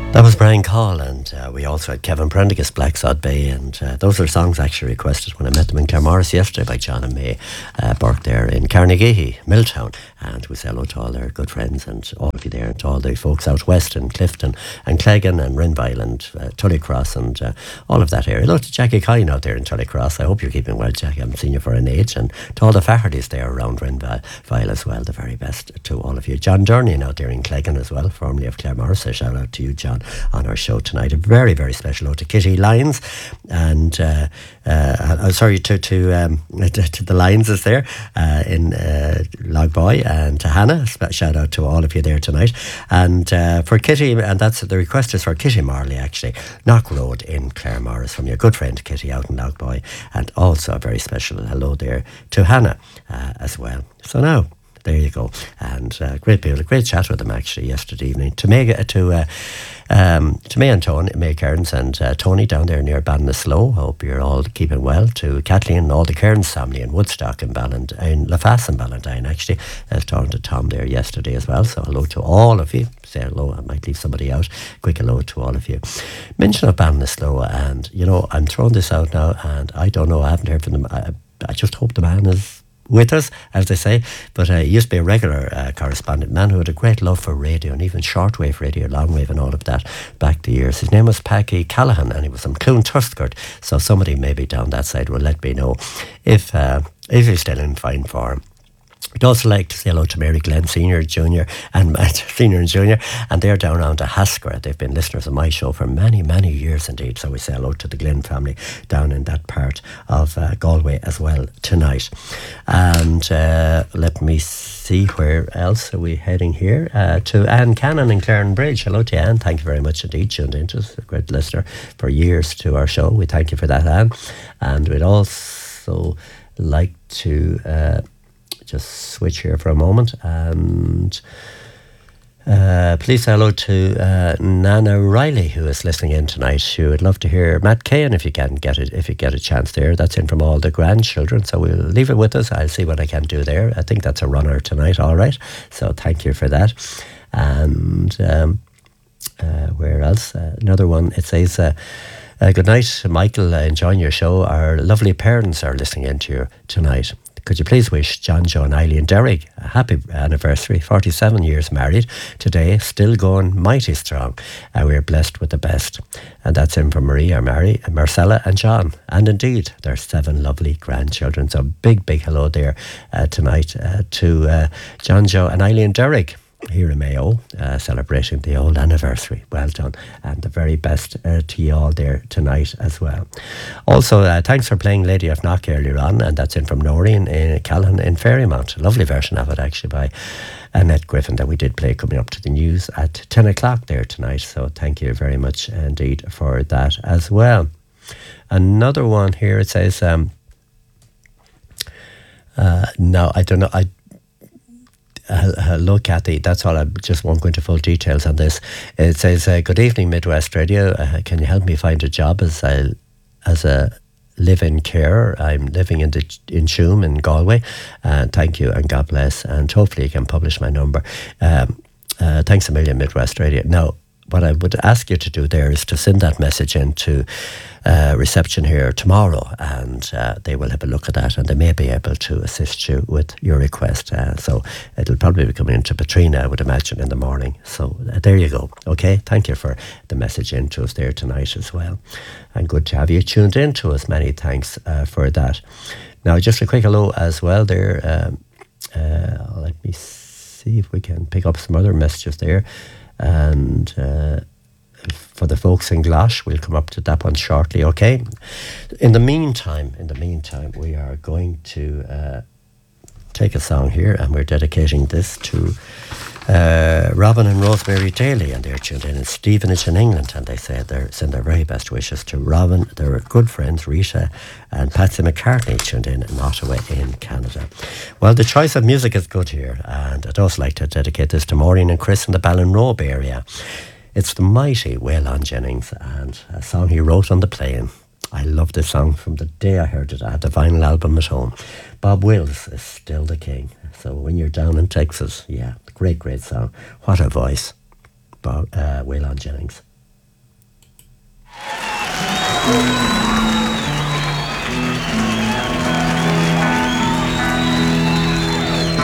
That was Brian Call, and we also had Kevin Prendergast, Black Sod Bay, and those are songs actually requested when I met them in Claremorris yesterday by John and May Burke there in Carnegie, Milltown, and we say hello to all their good friends and all of you there, and to all the folks out west in Clifton and Cleggan and Rinville and Tullycross and all of that area. Hello to Jackie Kine out there in Tullycross. I hope you're keeping well, Jackie. I haven't seen you for an age, and to all the Fahertys there around Rinville as well, the very best to all of you. John Durnian out there in Cleggan as well, formerly of Claremorris. A shout out to you, John, on our show tonight. A very, very special note to Kitty Lyons and sorry to the Lyonses there in Logboy, and to Hannah. Shout out to all of you there tonight. And for Kitty, and that's the request is for Kitty Marley actually, Knock Road in Claremorris, from your good friend Kitty out in Logboy, and also a very special hello there to Hannah as well. So now, there you go. And great people, a great chat with them actually yesterday evening. To May and Tony, May Cairns and Tony down there near Ballinasloe. Hope you're all keeping well. To Kathleen and all the Cairns family in Woodstock and in Lafass and Ballantine actually. I was talking to Tom there yesterday as well. So hello to all of you. Say hello, I might leave somebody out. Quick hello to all of you. Mention of Ballinasloe, and you know, I'm throwing this out now, and I don't know, I haven't heard from them. I just hope the man is with us, as they say, but he used to be a regular correspondent, man who had a great love for radio, and even shortwave radio, longwave and all of that back the years. His name was Packy Callahan, and he was from Cloon Tuskert, so somebody maybe down that side will let me know if he's still in fine form. We'd also like to say hello to Mary Glenn Senior, Junior, and Senior and Junior, and they're down around to Haskell. They've been listeners of my show for many, many years indeed. So we say hello to the Glenn family down in that part of Galway as well tonight. And let me see, where else are we heading here? To Anne Cannon in Clarenbridge. Hello to Anne. Thank you very much indeed. Tuned into us, a great listener for years to our show. We thank you for that, Anne. And we'd also like to just switch here for a moment, and please say hello to Nana Riley, who is listening in tonight. She would love to hear Matt Cahan if you get a chance there. That's in from all the grandchildren, so we'll leave it with us. I'll see what I can do there. I think that's a runner tonight, all right, so thank you for that. And where else? Another one, it says good night, Michael, enjoying your show. Our lovely parents are listening in to you tonight. Could you please wish John, Joe and Eileen Derrick a happy anniversary, 47 years married today, still going mighty strong. We're blessed with the best. And that's in from Maria, Mary, Marcella and John. And indeed, there's 7 lovely grandchildren. So big, big hello there tonight to John, Joe and Eileen Derrick here in Mayo, celebrating the old anniversary. Well done, and the very best to you all there tonight as well. Also, thanks for playing Lady of Knock earlier on, and that's in from Noreen in Callahan in Fairymount. A lovely version of it actually by Annette Griffin that we did play coming up to the news at 10 o'clock there tonight, so thank you very much indeed for that as well. Another one here, it says no, I don't know, hello Kathy, that's all, I just won't go into full details on this. It says good evening Midwest Radio, can you help me find a job as a live-in carer? I'm living in Tuam in Galway. Thank you and God bless, and hopefully you can publish my number. Thanks a million Midwest Radio. Now, what I would ask you to do there is to send that message into reception here tomorrow, and they will have a look at that, and they may be able to assist you with your request. So it'll probably be coming into Patrina, I would imagine, in the morning. So there you go. Okay, thank you for the message in to us there tonight as well, and good to have you tuned in to us. Many thanks for that. Now, just a quick hello as well there. Let me see if we can pick up some other messages there. And for the folks in Glash, we'll come up to that one shortly, okay? In the meantime, we are going to take a song here, and we're dedicating this to Robin and Rosemary Daly, and they're tuned in Stevenage in England, and they say they send their very best wishes to Robin, their good friends Rita and Patsy McCartney, tuned in Ottawa in Canada. Well, the choice of music is good here, and I'd also like to dedicate this to Maureen and Chris in the Ballinrobe area. It's the mighty Waylon Jennings, and a song he wrote on the plane. I love this song from the day I heard it. I had the vinyl album at home. Bob Wills is still the king. So when you're down in Texas, yeah, great, great song. What a voice, Waylon Jennings.